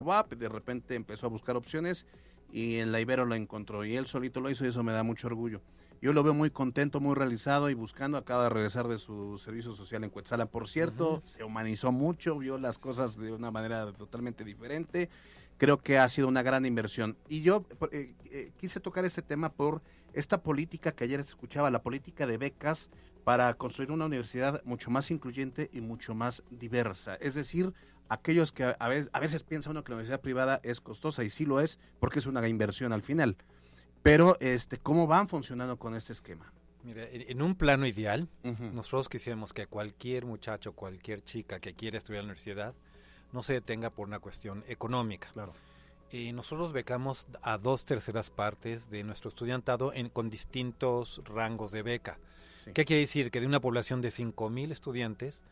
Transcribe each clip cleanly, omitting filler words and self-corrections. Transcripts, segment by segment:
UAP, de repente empezó a buscar opciones y en la Ibero lo encontró y él solito lo hizo y eso me da mucho orgullo. Yo lo veo muy contento, muy realizado y buscando, acaba de regresar de su servicio social en Cuetzalan, por cierto, se humanizó mucho, vio las cosas de una manera totalmente diferente, creo que ha sido una gran inversión. Y yo quise tocar este tema por esta política que ayer escuchaba, la política de becas para construir una universidad mucho más incluyente y mucho más diversa, es decir, aquellos que a veces piensa uno que la universidad privada es costosa y sí lo es porque es una inversión al final. Pero, ¿cómo van funcionando con este esquema? Mira, en un plano ideal, Uh-huh. nosotros quisiéramos que cualquier muchacho, cualquier chica que quiera estudiar en la universidad, no se detenga por una cuestión económica. Claro. Nosotros becamos a 2/3 partes de nuestro estudiantado con distintos rangos de beca. Sí. ¿Qué quiere decir? Que de una población de 5,000 estudiantes,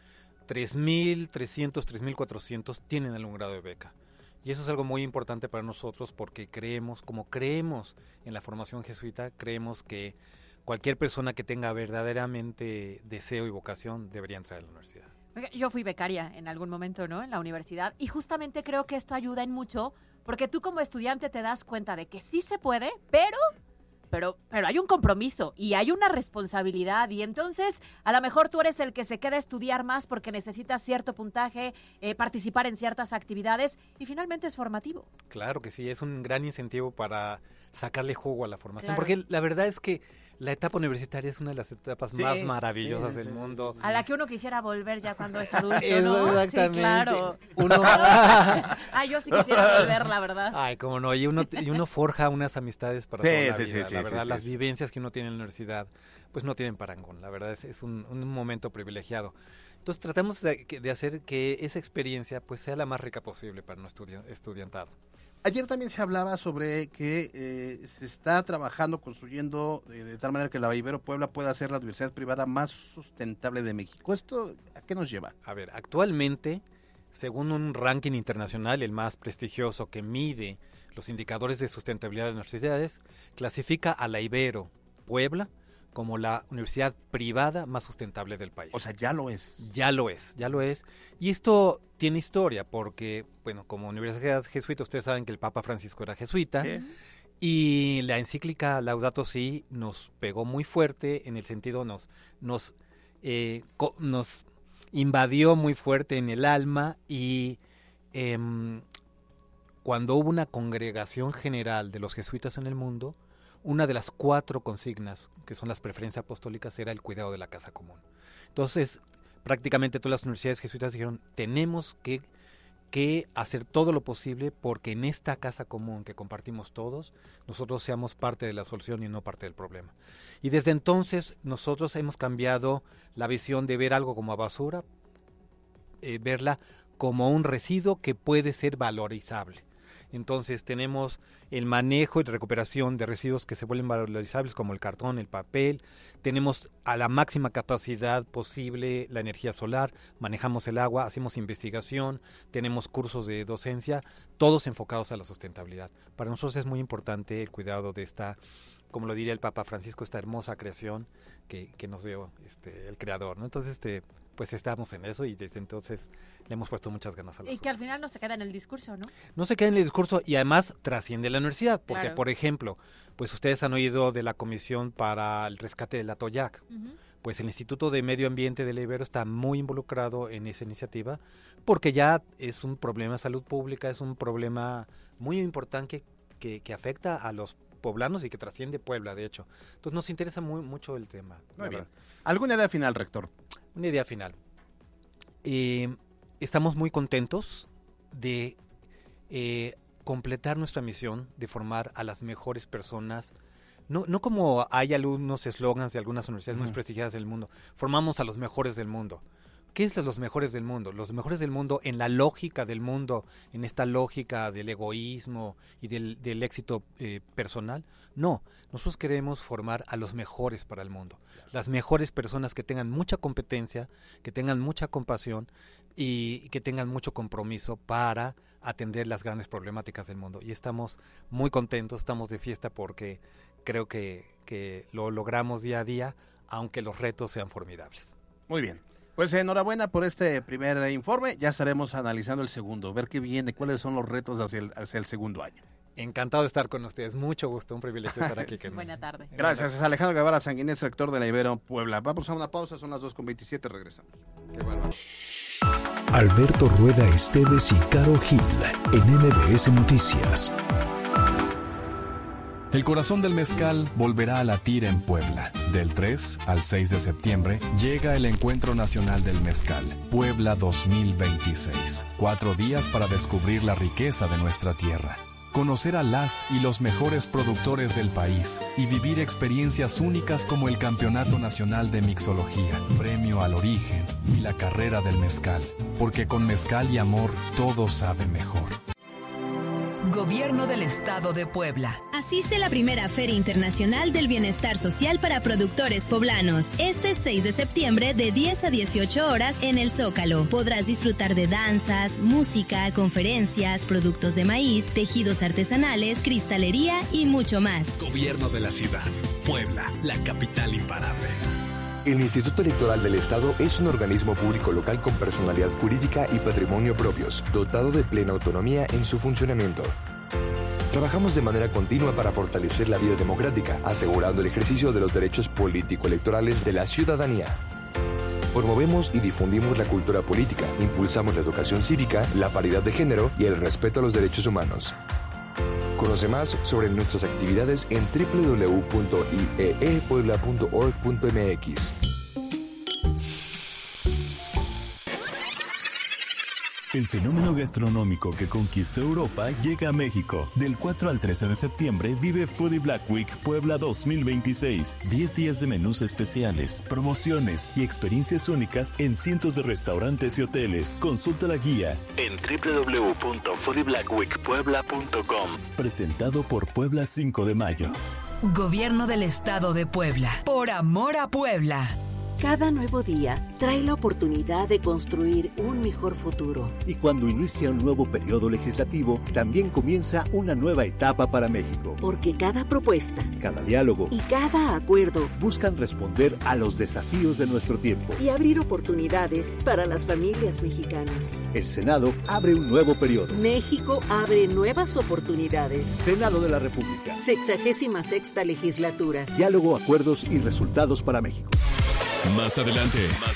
3,300, 3,400 tienen algún grado de beca. Y eso es algo muy importante para nosotros porque creemos en la formación jesuita, creemos que cualquier persona que tenga verdaderamente deseo y vocación debería entrar a la universidad. Yo fui becaria en algún momento, ¿no? En la universidad. Y justamente creo que esto ayuda en mucho porque tú como estudiante te das cuenta de que sí se puede, pero hay un compromiso y hay una responsabilidad y entonces a lo mejor tú eres el que se queda a estudiar más porque necesitas cierto puntaje, participar en ciertas actividades y finalmente es formativo. Claro que sí, es un gran incentivo para sacarle jugo a la formación, Claro. porque la verdad es que la etapa universitaria es una de las etapas Sí, más maravillosas sí, del sí, mundo. sí. A la que uno quisiera volver ya cuando es adulto, ¿no? Exactamente. Sí, claro. Uno Yo sí quisiera volver, la verdad. Ay, cómo no, y uno forja unas amistades para Sí, toda la sí, vida. sí, La sí, verdad, sí, las sí. vivencias que uno tiene en la universidad, pues no tienen parangón. La verdad es un momento privilegiado. Entonces tratamos de hacer que esa experiencia pues sea la más rica posible para nuestro estudiantado. Ayer también se hablaba sobre que se está trabajando, construyendo de tal manera que la Ibero Puebla pueda ser la universidad privada más sustentable de México. ¿Esto a qué nos lleva? A ver, actualmente, según un ranking internacional, el más prestigioso que mide los indicadores de sustentabilidad de las universidades, clasifica a la Ibero Puebla como la universidad privada más sustentable del país. O sea, ya lo es. Ya lo es. Y esto tiene historia porque, bueno, como universidad jesuita, ustedes saben que el Papa Francisco era jesuita. ¿Qué? Y la encíclica Laudato Si nos pegó muy fuerte en el sentido, nos invadió muy fuerte en el alma y cuando hubo una congregación general de los jesuitas en el mundo, una de las 4 consignas, que son las preferencias apostólicas, era el cuidado de la casa común. Entonces, prácticamente todas las universidades jesuitas dijeron, tenemos que hacer todo lo posible porque en esta casa común que compartimos todos, nosotros seamos parte de la solución y no parte del problema. Y desde entonces nosotros hemos cambiado la visión de ver algo como basura, verla como un residuo que puede ser valorizable. Entonces tenemos el manejo y recuperación de residuos que se vuelven valorizables como el cartón, el papel, tenemos a la máxima capacidad posible la energía solar, manejamos el agua, hacemos investigación, tenemos cursos de docencia, todos enfocados a la sustentabilidad. Para nosotros es muy importante el cuidado de esta, como lo diría el Papa Francisco, esta hermosa creación que nos dio el Creador, ¿no? Entonces, pues estamos en eso y desde entonces le hemos puesto muchas ganas a la Y que al final no se queda en el discurso, ¿no? No se queda en el discurso y además trasciende la universidad, porque Claro. por ejemplo, pues ustedes han oído de la Comisión para el Rescate del Atoyac. Uh-huh. Pues el Instituto de Medio Ambiente de la Ibero está muy involucrado en esa iniciativa porque ya es un problema de salud pública, es un problema muy importante que afecta a los poblanos y que trasciende Puebla, de hecho. Entonces nos interesa mucho el tema. Muy bien. ¿Alguna idea final, rector? Una idea final. Estamos muy contentos de completar nuestra misión de formar a las mejores personas. No como hay algunos eslogans de algunas universidades muy prestigiadas del mundo. Formamos a los mejores del mundo. ¿Qué es los mejores del mundo? Los mejores del mundo en la lógica del mundo, en esta lógica del egoísmo y del éxito personal. No, nosotros queremos formar a los mejores para el mundo. Las mejores personas que tengan mucha competencia, que tengan mucha compasión y que tengan mucho compromiso para atender las grandes problemáticas del mundo. Y estamos muy contentos, estamos de fiesta porque creo que lo logramos día a día, aunque los retos sean formidables. Muy bien. Pues enhorabuena por este primer informe. Ya estaremos analizando el segundo, ver qué viene, cuáles son los retos hacia el segundo año. Encantado de estar con ustedes. Mucho gusto, un privilegio estar aquí. Buena tarde. Gracias, es Alejandro Guevara Sanguinés, rector de la Ibero Puebla. Vamos a una pausa, son las 2:27, regresamos. Qué bárbaro. Alberto Rueda Esteves y Caro Gil en MBS Noticias. El corazón del mezcal volverá a latir en Puebla. Del 3 al 6 de septiembre llega el Encuentro Nacional del Mezcal, Puebla 2026. 4 días para descubrir la riqueza de nuestra tierra, conocer a las y los mejores productores del país y vivir experiencias únicas como el Campeonato Nacional de Mixología, Premio al Origen y la Carrera del Mezcal. Porque con mezcal y amor todo sabe mejor. Gobierno del Estado de Puebla. Asiste a la primera Feria Internacional del Bienestar Social para Productores Poblanos. Este 6 de septiembre de 10 a 18 horas en el Zócalo. Podrás disfrutar de danzas, música, conferencias, productos de maíz, tejidos artesanales, cristalería y mucho más. Gobierno de la ciudad. Puebla, la capital imparable. El Instituto Electoral del Estado es un organismo público local con personalidad jurídica y patrimonio propios, dotado de plena autonomía en su funcionamiento. Trabajamos de manera continua para fortalecer la vida democrática, asegurando el ejercicio de los derechos político-electorales de la ciudadanía. Promovemos y difundimos la cultura política, impulsamos la educación cívica, la paridad de género y el respeto a los derechos humanos. Conoce más sobre nuestras actividades en www.ieepuebla.org.mx. El fenómeno gastronómico que conquistó Europa llega a México. Del 4 al 13 de septiembre vive Foodie Black Week Puebla 2026. 10 días de menús especiales, promociones y experiencias únicas en cientos de restaurantes y hoteles. Consulta la guía En www.foodieblackweekpuebla.com. presentado por Puebla 5 de Mayo. Gobierno del Estado de Puebla. Por amor a Puebla. Cada nuevo día trae la oportunidad de construir un mejor futuro. Y cuando inicia un nuevo periodo legislativo, también comienza una nueva etapa para México. Porque cada propuesta, cada diálogo y cada acuerdo buscan responder a los desafíos de nuestro tiempo y abrir oportunidades para las familias mexicanas. El Senado abre un nuevo periodo. México abre nuevas oportunidades. Senado de la República. 66ª legislatura. Diálogo, acuerdos y resultados para México. Más adelante,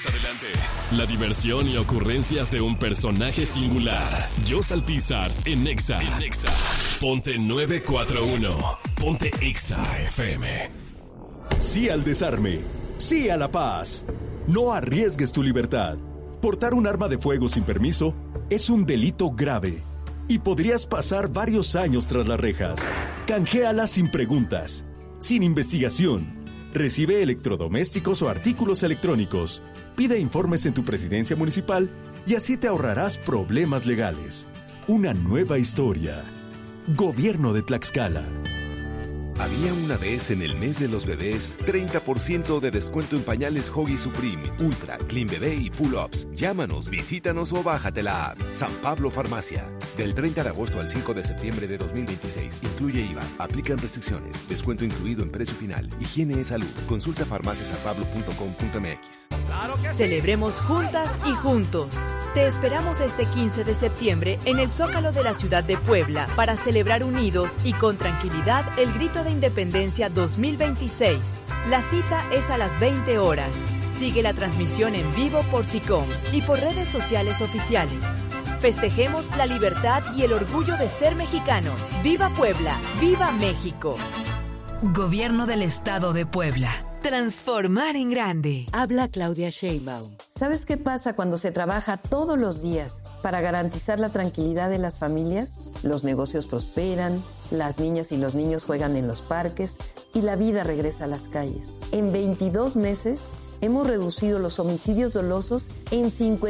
la diversión y ocurrencias de un personaje singular. Jos Alpizar en Nexa. Ponte 941. Ponte Exa FM. Sí al desarme. Sí a la paz. No arriesgues tu libertad. Portar un arma de fuego sin permiso es un delito grave y podrías pasar varios años tras las rejas. Canjéala sin preguntas, sin investigación. Recibe electrodomésticos o artículos electrónicos. Pide informes en tu presidencia municipal y así te ahorrarás problemas legales. Una nueva historia. Gobierno de Tlaxcala. Había una vez en el mes de los bebés 30% de descuento en pañales Huggies Supreme, Ultra, Clean Bebé y Pull-Ups. Llámanos, visítanos o bájate la app. San Pablo Farmacia. Del 30 de agosto al 5 de septiembre de 2026. Incluye IVA. Aplican restricciones. Descuento incluido en precio final. Higiene y salud. Consulta farmaciasanpablo.com.mx. Celebremos juntas y juntos. Te esperamos este 15 de septiembre en el Zócalo de la ciudad de Puebla para celebrar unidos y con tranquilidad el Grito de Independencia 2026. La cita es a las 20 horas. Sigue la transmisión en vivo por SICOM y por redes sociales oficiales. Festejemos la libertad y el orgullo de ser mexicanos. ¡Viva Puebla! ¡Viva México! Gobierno del Estado de Puebla. Transformar en grande. Habla Claudia Sheinbaum. ¿Sabes qué pasa cuando se trabaja todos los días para garantizar la tranquilidad de las familias? Los negocios prosperan, las niñas y los niños juegan en los parques y la vida regresa a las calles. En 22 meses hemos reducido los homicidios dolosos en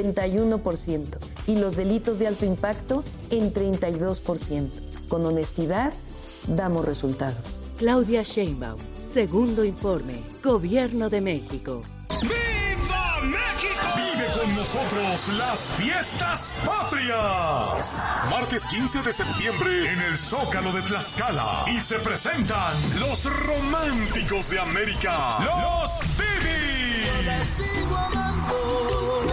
51% y los delitos de alto impacto en 32%. Con honestidad, damos resultados. Claudia Sheinbaum, segundo informe, Gobierno de México. ¡Viva México! Vive con nosotros las fiestas patrias. Martes 15 de septiembre en el Zócalo de Tlaxcala. Y se presentan los románticos de América, los Bibis.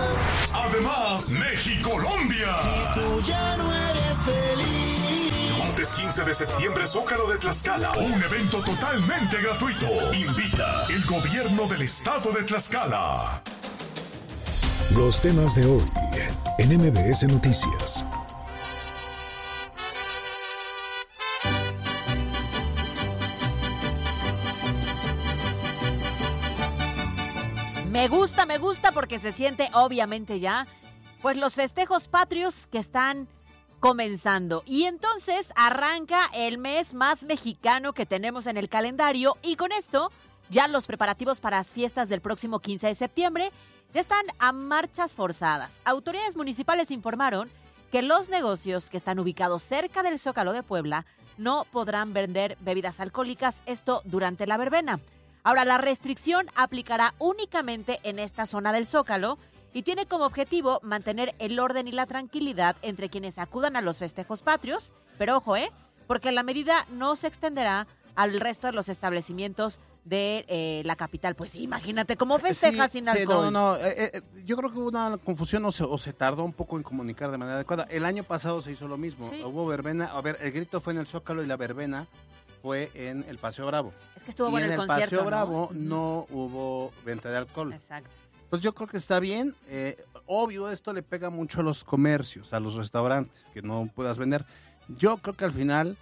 más Mexicolombia. Si tú ya no eres feliz. Martes 15 de septiembre, Zócalo de Tlaxcala. Un evento totalmente gratuito. Invita el gobierno del estado de Tlaxcala. Los temas de hoy en MBS Noticias. Me gusta porque se siente obviamente ya, pues los festejos patrios que están comenzando. Y entonces arranca el mes más mexicano que tenemos en el calendario y con esto ya los preparativos para las fiestas del próximo 15 de septiembre ya están a marchas forzadas. Autoridades municipales informaron que los negocios que están ubicados cerca del Zócalo de Puebla no podrán vender bebidas alcohólicas, esto durante la verbena. Ahora, la restricción aplicará únicamente en esta zona del Zócalo y tiene como objetivo mantener el orden y la tranquilidad entre quienes acudan a los festejos patrios, pero ojo, porque la medida no se extenderá al resto de los establecimientos de la capital. Pues imagínate cómo festejas sin alcohol. Yo creo que hubo una confusión o se tardó un poco en comunicar de manera adecuada. El año pasado se hizo lo mismo. Sí. Hubo verbena, a ver, el grito fue en el Zócalo y la verbena fue en el Paseo Bravo. Es que estuvo bueno el concierto, Paseo Bravo no hubo venta de alcohol. Exacto. Pues yo creo que está bien. Obvio, esto le pega mucho a los comercios, a los restaurantes, que no puedas vender. Yo creo que al final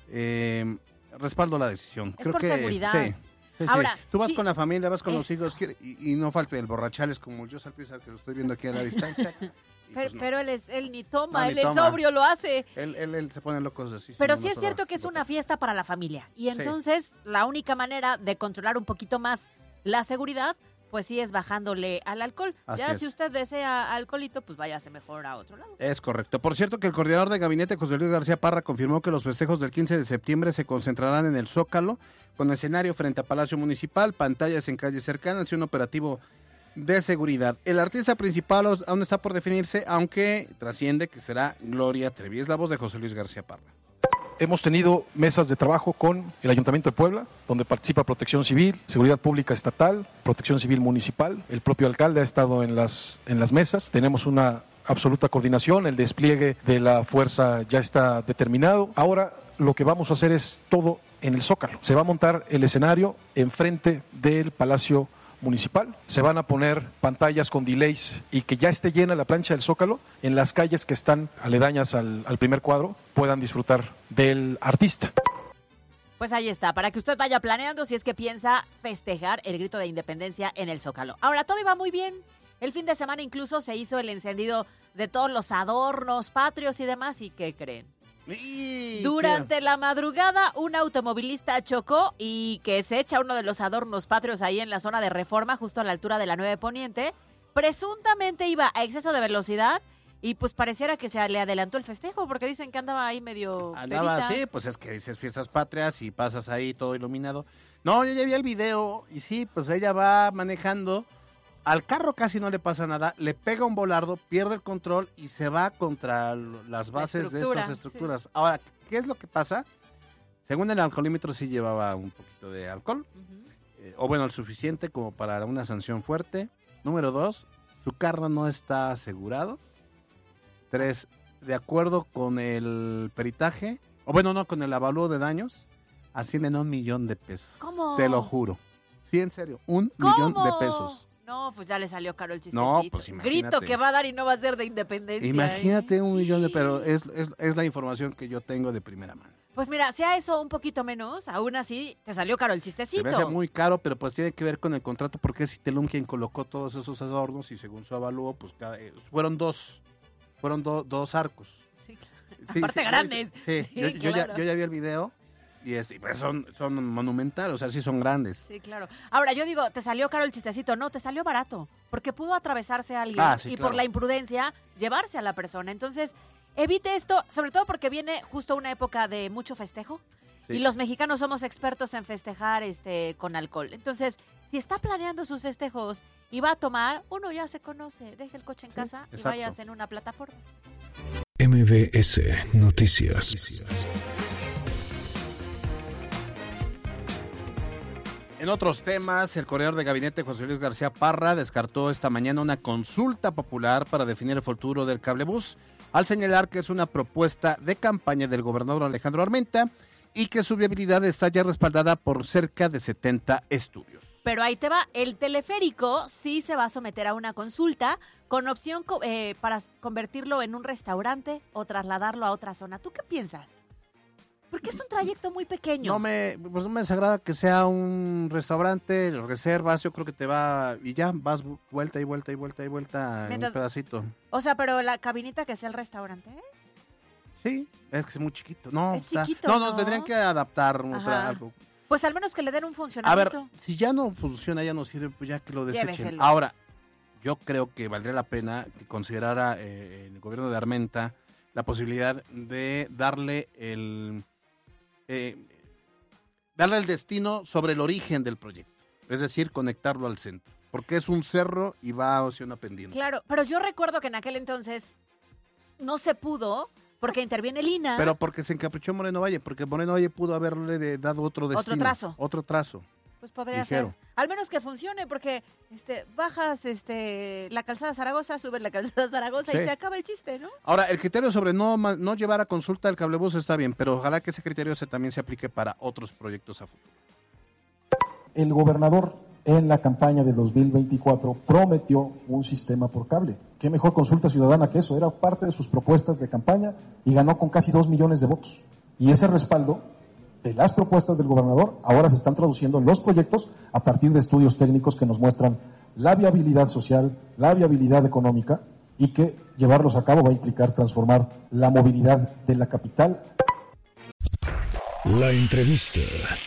respaldo la decisión. Es por seguridad. Sí, ahora, tú vas con la familia, vas con los hijos y no falta el borrachales como yo, Salpizar, que lo estoy viendo aquí a la distancia. Pero él ni toma, él es sobrio, lo hace. Él se pone locos así. Pero sí es cierto que es una fiesta para la familia. Y entonces la única manera de controlar un poquito más la seguridad, pues sí es bajándole al alcohol. Así ya es. Si usted desea alcoholito, pues váyase mejor a otro lado. Es correcto. Por cierto que el coordinador de gabinete, José Luis García Parra, confirmó que los festejos del 15 de septiembre se concentrarán en el Zócalo, con escenario frente a Palacio Municipal, pantallas en calles cercanas y un operativo de seguridad. El artista principal aún está por definirse, aunque trasciende que será Gloria Trevi. Es la voz de José Luis García Parra. Hemos tenido mesas de trabajo con el Ayuntamiento de Puebla, donde participa Protección Civil, Seguridad Pública Estatal, Protección Civil Municipal. El propio alcalde ha estado en las mesas. Tenemos una absoluta coordinación. El despliegue de la fuerza ya está determinado. Ahora lo que vamos a hacer es todo en el Zócalo. Se va a montar el escenario enfrente del Palacio Municipal. Se van a poner pantallas con delays y que ya esté llena la plancha del Zócalo en las calles que están aledañas al primer cuadro puedan disfrutar del artista. Pues ahí está, para que usted vaya planeando si es que piensa festejar el grito de independencia en el Zócalo. Ahora, todo iba muy bien. El fin de semana incluso se hizo el encendido de todos los adornos patrios y demás. ¿Y qué creen? Durante la madrugada, un automovilista chocó y que se echa uno de los adornos patrios ahí en la zona de Reforma, justo a la altura de la 9 Poniente. Presuntamente iba a exceso de velocidad y pues pareciera que se le adelantó el festejo porque dicen que andaba ahí medio Andaba así, pues es que dices fiestas patrias y pasas ahí todo iluminado. No, yo ya vi el video y sí, pues ella va manejando. Al carro casi no le pasa nada, le pega un volardo, pierde el control y se va contra las bases de estas estructuras. Sí. Ahora, ¿qué es lo que pasa? Según el alcoholímetro sí llevaba un poquito de alcohol, o bueno, el suficiente como para una sanción fuerte. Número 2, su carro no está asegurado. 3, de acuerdo con el peritaje, o bueno, no, con el avalúo de daños, ascienden a $1 millón de pesos. ¿Cómo? Te lo juro. Sí, en serio, $1 millón de pesos. No, pues ya le salió caro el chistecito. No, pues imagínate. Grito que va a dar y no va a ser de independencia. Imagínate $1 millón de pesos, es la información que yo tengo de primera mano. Pues mira, sea eso un poquito menos, aún así te salió caro el chistecito. Se me hace muy caro, pero pues tiene que ver con el contrato, porque es Citelum quien colocó todos esos adornos y según su avalúo, pues fueron dos arcos. Sí, aparte grandes. Sí, yo ya vi el video. Y pues son monumentales, o sea, sí son grandes. Sí, claro. Ahora, yo digo, ¿te salió caro el chistecito? No, te salió barato, porque pudo atravesarse a alguien y por la imprudencia llevarse a la persona. Entonces, evite esto, sobre todo porque viene justo una época de mucho festejo y los mexicanos somos expertos en festejar con alcohol. Entonces, si está planeando sus festejos y va a tomar, uno ya se conoce, deje el coche en casa y vayas en una plataforma. MBS Noticias. En otros temas, el coordinador de gabinete José Luis García Parra descartó esta mañana una consulta popular para definir el futuro del cablebús, al señalar que es una propuesta de campaña del gobernador Alejandro Armenta y que su viabilidad está ya respaldada por cerca de 70 estudios. Pero ahí te va, el teleférico sí se va a someter a una consulta con opción para convertirlo en un restaurante o trasladarlo a otra zona. ¿Tú qué piensas? Porque es un trayecto muy pequeño. No me desagrada que sea un restaurante, lo reservas, yo creo que te va y ya vas vuelta y vuelta y vuelta y vuelta en un pedacito. O sea, pero la cabinita que sea el restaurante, ¿eh? Sí, es que es muy chiquito. No, chiquito, no, tendrían que adaptar algo. Pues al menos que le den un funcionamiento. A ver, si ya no funciona, ya no sirve, pues ya que lo desechen. Lléveselo. Ahora, yo creo que valdría la pena que considerara el gobierno de Armenta la posibilidad de darle el destino sobre el origen del proyecto, es decir, conectarlo al centro, porque es un cerro y va hacia una pendiente. Claro, pero yo recuerdo que en aquel entonces no se pudo porque interviene el INAH. Pero porque se encaprichó Moreno Valle, porque Moreno Valle pudo haberle dado otro destino. Otro trazo. Pues podría ser. Al menos que funcione, porque bajas la calzada Zaragoza, subes la calzada Zaragoza y se acaba el chiste, ¿no? Ahora, el criterio sobre no llevar a consulta el cablebús está bien, pero ojalá que ese criterio también se aplique para otros proyectos a futuro. El gobernador en la campaña de 2024 prometió un sistema por cable. ¿Qué mejor consulta ciudadana que eso? Era parte de sus propuestas de campaña y ganó con casi 2 millones de votos. Y ese respaldo de las propuestas del gobernador ahora se están traduciendo en los proyectos a partir de estudios técnicos que nos muestran la viabilidad social, la viabilidad económica y que llevarlos a cabo va a implicar transformar la movilidad de la capital. La entrevista.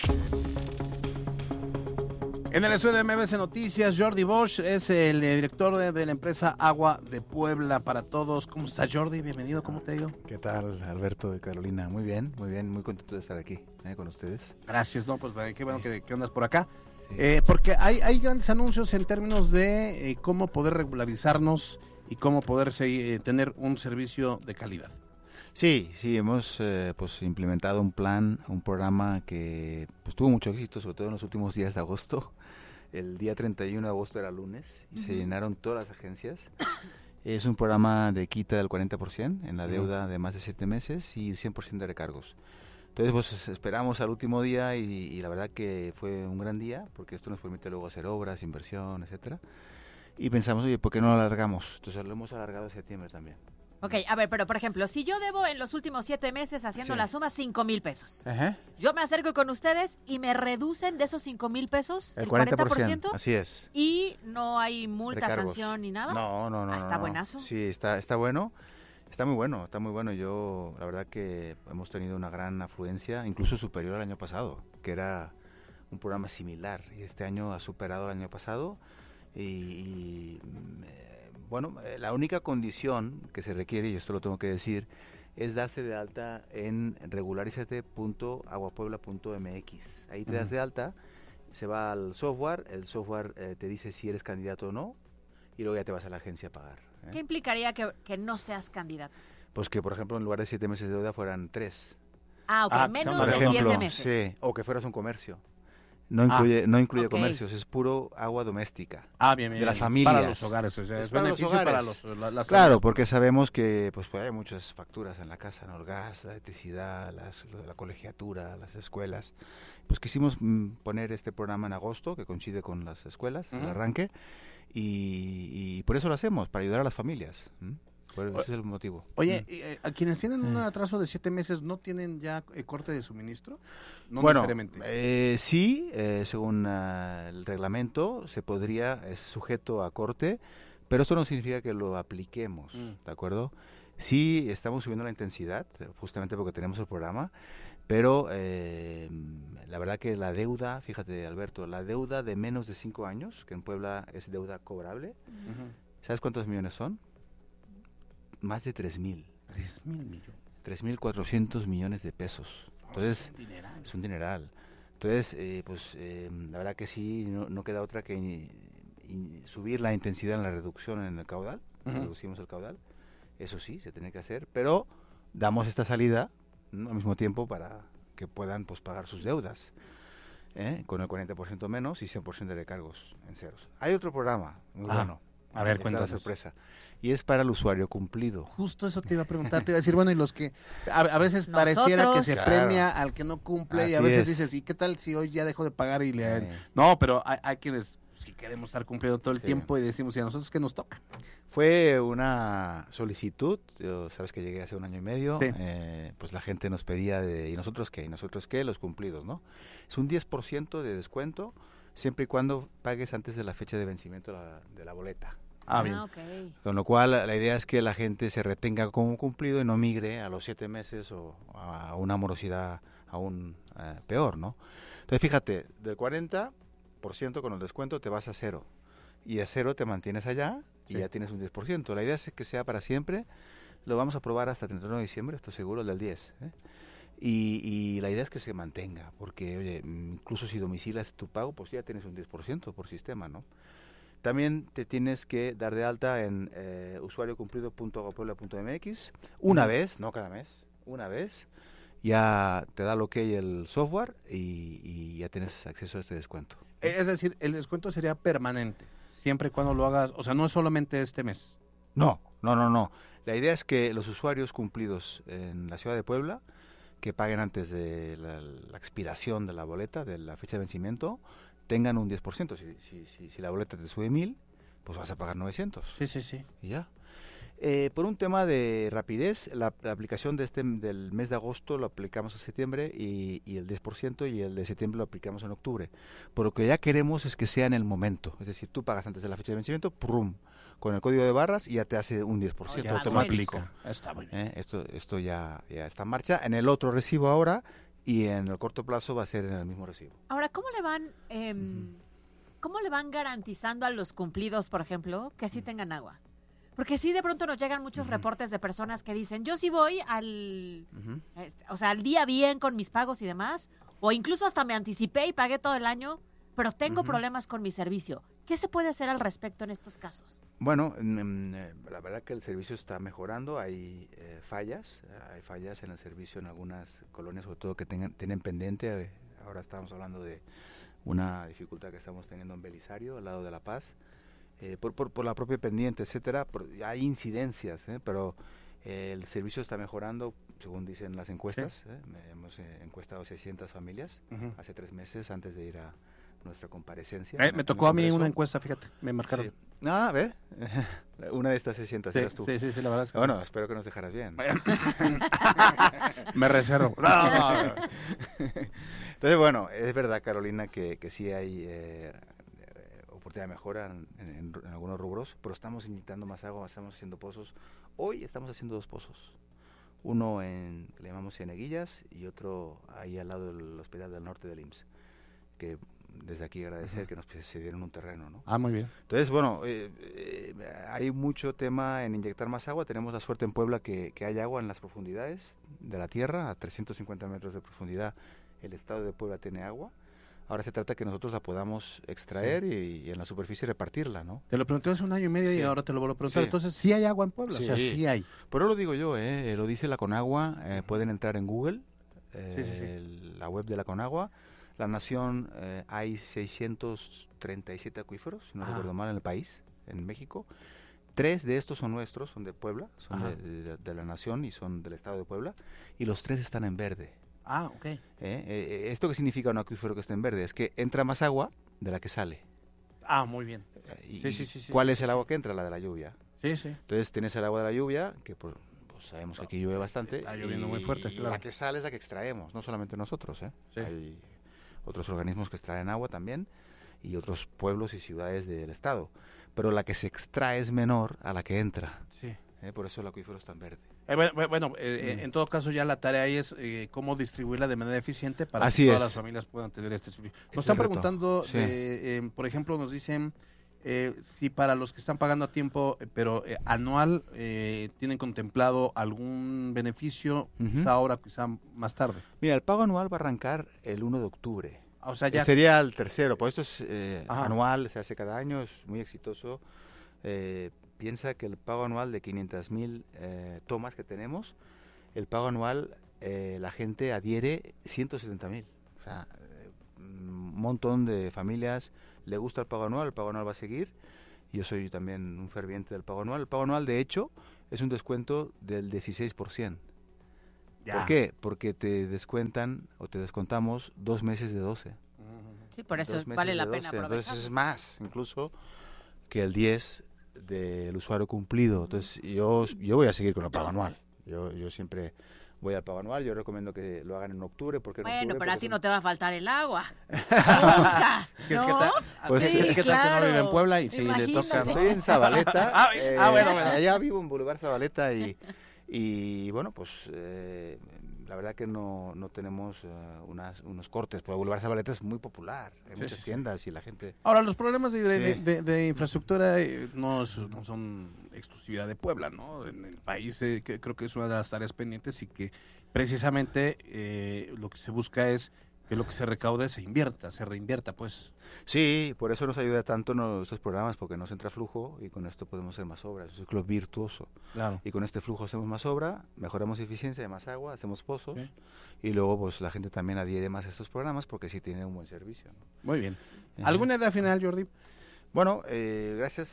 En el estudio de MBC Noticias, Jordi Bosch es el director de la empresa Agua de Puebla para Todos. ¿Cómo estás, Jordi? Bienvenido, ¿cómo te ha ido? ¿Qué tal, Alberto y Carolina? Muy bien, muy contento de estar aquí con ustedes. Gracias, no, pues qué bueno que andas por acá. Sí. Porque hay grandes anuncios en términos de cómo poder regularizarnos y cómo poder tener un servicio de calidad. Sí, hemos implementado un programa que tuvo mucho éxito, sobre todo en los últimos días de agosto. El día 31 de agosto era lunes y se llenaron todas las agencias. Es un programa de quita del 40% en la deuda de más de 7 meses y 100% de recargos. Entonces, esperamos al último día y la verdad que fue un gran día porque esto nos permite luego hacer obras, inversión, etcétera. Y pensamos, oye, ¿por qué no lo alargamos? Entonces lo hemos alargado a septiembre también. Ok, a ver, pero por ejemplo, si yo debo en los últimos 7 meses haciendo la suma 5,000 pesos, yo me acerco con ustedes y me reducen de esos 5,000 pesos el 40%. Así es. Y no hay multa, recargos, sanción ni nada. No. Está buenazo. Sí, está bueno. Está muy bueno. Yo, la verdad que hemos tenido una gran afluencia, incluso superior al año pasado, que era un programa similar. Y este año ha superado el año pasado. Bueno, la única condición que se requiere, y esto lo tengo que decir, es darse de alta en regularizate.aguapuebla.mx. Ahí te das de alta, se va al software, el software te dice si eres candidato o no, y luego ya te vas a la agencia a pagar. ¿Qué implicaría que no seas candidato? Pues que, por ejemplo, en lugar de 7 meses de deuda fueran 3. Menos de 7 meses. Sí, o que fueras un comercio. No incluye comercios, es puro agua doméstica. Bien. De las familias. Para los hogares, o sea, es beneficio para las claro, familias. porque sabemos que pues hay muchas facturas en la casa, ¿no? El gas, la electricidad, la colegiatura, las escuelas. Pues quisimos poner este programa en agosto, que coincide con las escuelas, el arranque, y por eso lo hacemos, para ayudar a las familias. Ese es el motivo. Oye, ¿a quienes tienen un atraso de 7 meses no tienen ya corte de suministro? No bueno, necesariamente. Sí, según el reglamento es sujeto a corte, pero esto no significa que lo apliquemos, ¿de acuerdo? Sí, estamos subiendo la intensidad, justamente porque tenemos el programa, pero la verdad que la deuda, fíjate, Alberto, la deuda de menos de 5 años, que en Puebla es deuda cobrable, ¿sabes cuántos millones son? Más de 3,000. 3,000 millones. 3,400 millones de pesos. Entonces, es un dineral. Entonces, la verdad que sí, no queda otra que subir la intensidad en la reducción en el caudal. Reducimos el caudal. Eso sí, se tiene que hacer. Pero damos esta salida, ¿no? Al mismo tiempo para que puedan pagar sus deudas. con el 40% menos y 100% de recargos en ceros. Hay otro programa muy bueno. A ver, cuéntanos. La sorpresa. Y es para el usuario cumplido. Justo eso te iba a preguntar, te iba a decir, bueno, y los que a veces pareciera que se premia al que no cumple. Así y a veces dices, ¿y qué tal si hoy ya dejo de pagar y le... No, pero hay quienes sí queremos estar cumpliendo todo el tiempo y decimos, ¿y a nosotros qué nos toca? Fue una solicitud, sabes que llegué hace 1 año y medio, pues la gente nos pedía ¿y nosotros qué? ¿Y nosotros qué? Los cumplidos, ¿no? Es un 10% de descuento siempre y cuando pagues antes de la fecha de vencimiento de la boleta. Bien. Okay. Con lo cual, la idea es que la gente se retenga como cumplido y no migre a los 7 meses o a una morosidad aún peor, ¿no? Entonces, fíjate, del 40% con el descuento te vas a 0. Y a 0 te mantienes allá y ya tienes un 10%. La idea es que sea para siempre. Lo vamos a probar hasta el 31 de diciembre, estoy seguro, el del 10. Y la idea es que se mantenga, porque, oye, incluso si domicilias tu pago, pues ya tienes un 10% por sistema, ¿no? También te tienes que dar de alta en usuariocumplido.aguapuebla.mx una vez, no cada mes, una vez. Ya te da el ok el software y ya tienes acceso a este descuento. Es decir, el descuento sería permanente, siempre y cuando lo hagas, o sea, no es solamente este mes. No. La idea es que los usuarios cumplidos en la ciudad de Puebla, que paguen antes de la expiración de la boleta, de la fecha de vencimiento, tengan un 10%. Si la boleta te sube 1,000, pues vas a pagar 900. Sí. Y ya. Por un tema de rapidez, la aplicación del mes de agosto lo aplicamos en septiembre y el 10% y el de septiembre lo aplicamos en octubre. Por lo que ya queremos es que sea en el momento. Es decir, tú pagas antes de la fecha de vencimiento, ¡prum!, con el código de barras y ya te hace un 10% automático. Está muy bien. Esto ya está en marcha. En el otro recibo ahora y en el corto plazo va a ser en el mismo recibo. Ahora, ¿cómo le van garantizando a los cumplidos, por ejemplo, que sí tengan agua? Porque sí, de pronto nos llegan muchos reportes de personas que dicen, yo sí voy al día bien con mis pagos y demás, o incluso hasta me anticipé y pagué todo el año, pero tengo problemas con mi servicio. ¿Qué se puede hacer al respecto en estos casos? Bueno, la verdad que el servicio está mejorando, hay fallas en el servicio en algunas colonias, sobre todo que tienen pendiente. Ahora estamos hablando de una dificultad que estamos teniendo en Belisario, al lado de La Paz, por la propia pendiente, etcétera. Hay incidencias, pero el servicio está mejorando, según dicen las encuestas. Hemos encuestado 600 familias hace 3 meses antes de ir a nuestra comparecencia. Me tocó a mí una encuesta, fíjate, me marcaron. Sí. ¿Ve? Una de estas 600 eras tú. Sí, la verdad es que bueno, espero que nos dejaras bien. Me reservo. No. Entonces, bueno, es verdad, Carolina, que sí hay oportunidad de mejora en algunos rubros, pero estamos inyectando más agua, estamos haciendo pozos. Hoy estamos haciendo 2 pozos. Uno le llamamos Cieneguillas y otro ahí al lado del Hospital del Norte del IMSS, que desde aquí agradecer que nos cedieron un terreno, ¿no? Muy bien. Entonces, bueno, hay mucho tema en inyectar más agua. Tenemos la suerte en Puebla que hay agua en las profundidades de la tierra, a 350 metros de profundidad. El estado de Puebla tiene agua. Ahora se trata que nosotros la podamos extraer y en la superficie repartirla, ¿no? Te lo pregunté hace 1 año y medio y ahora te lo vuelvo a preguntar. Entonces, ¿sí hay agua en Puebla? Sí. O sea, sí hay. Pero lo digo yo, lo dice la Conagua. Pueden entrar en Google, la web de la Conagua. La Nación, hay 637 acuíferos, si no recuerdo mal, en el país, en México. 3 de estos son nuestros, son de Puebla, son de la Nación y son del estado de Puebla. Y los 3 están en verde. Ok. ¿Esto qué significa un acuífero que esté en verde? Es que entra más agua de la que sale. Muy bien. ¿Cuál es el agua que entra? La de la lluvia. Sí. Entonces tienes el agua de la lluvia, que pues sabemos que aquí llueve bastante. Está lloviendo muy fuerte, claro. La que sale es la que extraemos, no solamente nosotros. Hay otros organismos que extraen agua también y otros pueblos y ciudades del estado. Pero la que se extrae es menor a la que entra. Sí. Por eso el acuífero es tan verde. En todo caso ya la tarea ahí es cómo distribuirla de manera eficiente para Así que todas es. las familias puedan tener este servicio. Nos están preguntando, por ejemplo, nos dicen si para los que están pagando a tiempo, pero anual, tienen contemplado algún beneficio, quizá ahora, quizá más tarde. Mira, el pago anual va a arrancar el 1 de octubre. O sea, ya sería el tercero, pues esto es anual, se hace cada año, es muy exitoso. Piensa que el pago anual de 500,000 tomas que tenemos, el pago anual la gente adhiere 170,000. O sea, montón de familias le gusta el pago anual va a seguir. Yo soy también un ferviente del pago anual. El pago anual, de hecho, es un descuento del 16%. ¿Por qué? Porque te descuentan o te descontamos 2 meses de 12. Sí, por eso vale la pena aprovechar. Entonces es más, incluso, que el 10 del usuario cumplido. Entonces yo voy a seguir con el pago anual. Yo siempre voy al pago anual. Yo recomiendo que lo hagan en octubre. Bueno, pero a ti no te va a faltar el agua. Nunca, ¿no? Pues sí, ¿qué tal que no vive en Puebla y si le toca? Estoy en Zabaleta. Bueno. Allá vivo en Boulevard Zabaleta y bueno, pues la verdad que no tenemos unos cortes, pero Boulevard Zabaleta es muy popular, hay muchas tiendas y la gente... Ahora, los problemas de infraestructura no son exclusividad de Puebla, ¿no? En el país que creo que es una de las tareas pendientes y que precisamente lo que se busca es que lo que se recaude se reinvierta, pues. Sí, por eso nos ayuda tanto estos programas, porque nos entra flujo y con esto podemos hacer más obras. Es un ciclo virtuoso. Claro. Y con este flujo hacemos más obra, mejoramos eficiencia de más agua, hacemos pozos y luego pues la gente también adhiere más a estos programas porque sí tiene un buen servicio, ¿no? Muy bien. ¿Alguna idea final, Jordi? Bueno, gracias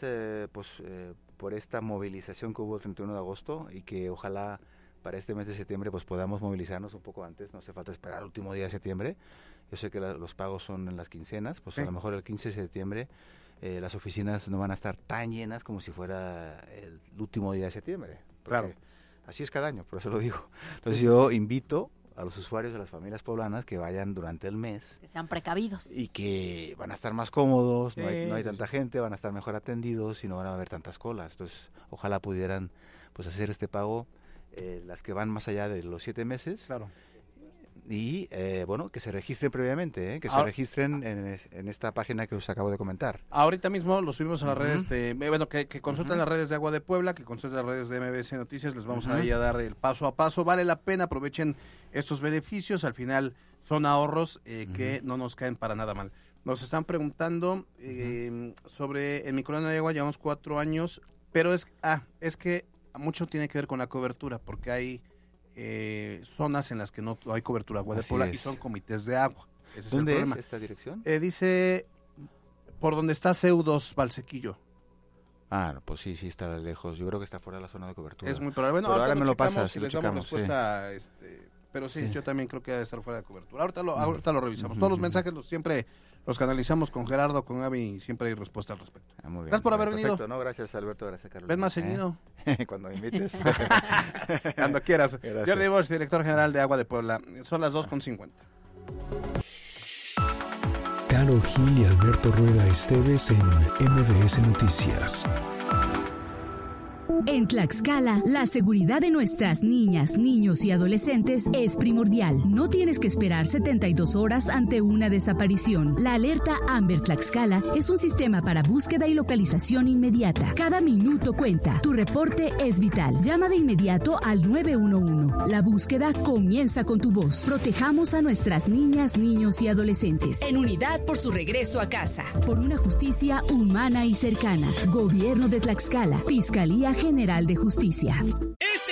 por esta movilización que hubo el 31 de agosto y que ojalá para este mes de septiembre pues podamos movilizarnos un poco antes, no hace falta esperar el último día de septiembre. Yo sé que los pagos son en las quincenas, pues a lo mejor el 15 de septiembre las oficinas no van a estar tan llenas como si fuera el último día de septiembre. Claro. Así es cada año, por eso lo digo. Entonces yo invito a los usuarios, a las familias poblanas que vayan durante el mes. Que sean precavidos. Y que van a estar más cómodos, no hay tanta gente, van a estar mejor atendidos y no van a haber tantas colas. Entonces ojalá pudieran pues hacer este pago las que van más allá de los 7 meses. Claro. Y bueno, que se registren previamente, que se registren en esta página que os acabo de comentar. Ahorita mismo lo subimos a las redes que consulten las redes de Agua de Puebla, que consulten las redes de MBS Noticias, les vamos ahí a dar el paso a paso. Vale la pena, aprovechen estos beneficios, al final son ahorros que no nos caen para nada mal. Nos están preguntando sobre, en mi colonia de Agua llevamos 4 años, pero es que mucho tiene que ver con la cobertura, porque hay zonas en las que no hay cobertura Agua de Puebla y son comités de agua. Ese ¿Dónde es el problema. esta dirección? Dice por donde está Seudos Valsequillo. No, pues sí está lejos. Yo creo que está fuera de la zona de cobertura. Es muy probable. Bueno, pero ahora me lo pasas si y lo les damos checamos. respuesta, pero sí, yo también creo que debe estar fuera de cobertura. Ahorita lo revisamos. Todos los mensajes siempre los canalizamos con Gerardo, con Gaby y siempre hay respuesta al respecto. Muy bien, gracias por haber venido. Perfecto, gracias Alberto, gracias Carlos. Ven más seguido. Cuando me invites. Cuando quieras. Gracias. Jordi Bosch, director general de Agua de Puebla. Son las 2:50. Caro Gil y Alberto Rueda Esteves en MBS Noticias. En Tlaxcala, la seguridad de nuestras niñas, niños y adolescentes es primordial. No tienes que esperar 72 horas ante una desaparición. La alerta Amber Tlaxcala es un sistema para búsqueda y localización inmediata. Cada minuto cuenta. Tu reporte es vital. Llama de inmediato al 911. La búsqueda comienza con tu voz. Protejamos a nuestras niñas, niños y adolescentes. En unidad por su regreso a casa. Por una justicia humana y cercana. Gobierno de Tlaxcala. Fiscalía General de Justicia.